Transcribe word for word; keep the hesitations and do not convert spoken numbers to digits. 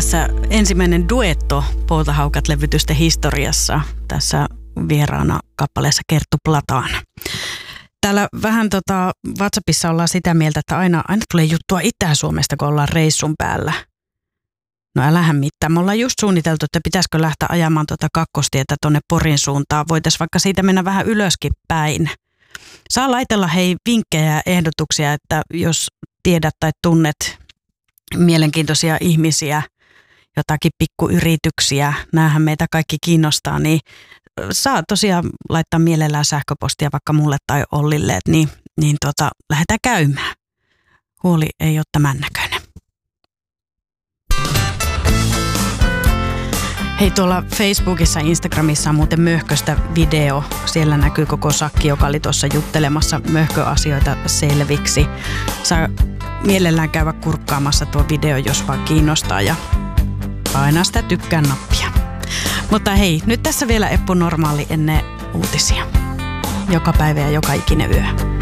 Tässä ensimmäinen duetto Poutahaukat-levytysten historiassa. Tässä vieraana kappaleessa Kerttu Plataan. Täällä vähän tota WhatsAppissa ollaan sitä mieltä, että aina, aina tulee juttua Itä-Suomesta, kun ollaan reissun päällä. No älähän mitään. Me ollaan just suunniteltu, että pitäisikö lähteä ajamaan tuota kakkostietä tuonne Porin suuntaan. Voitaisiin vaikka siitä mennä vähän ylöskin päin. Saa laitella hei vinkkejä ja ehdotuksia, että jos tiedät tai tunnet mielenkiintoisia ihmisiä, jotakin pikkuyrityksiä, näähän meitä kaikki kiinnostaa, niin saa tosiaan laittaa mielellään sähköpostia vaikka mulle tai Ollille, niin, niin tota, lähdetään käymään. Huoli ei ole tämän näköinen. Hei, tuolla Facebookissa ja Instagramissa on muuten Möhköstä video. Siellä näkyy koko sakki, joka oli tuossa juttelemassa möhköasioita selviksi. Saa mielellään käydä kurkkaamassa tuo video, jos vaan kiinnostaa, ja painaa sitä tykkään nappia. Mutta hei, nyt tässä vielä Eppu Normaali ennen uutisia. Joka päivä ja joka ikinen yö.